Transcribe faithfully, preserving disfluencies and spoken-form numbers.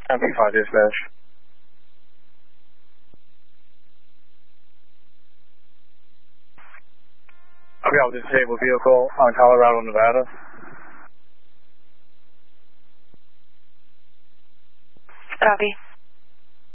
M P five dispatch. I've got a disabled vehicle on Colorado, Nevada. Copy.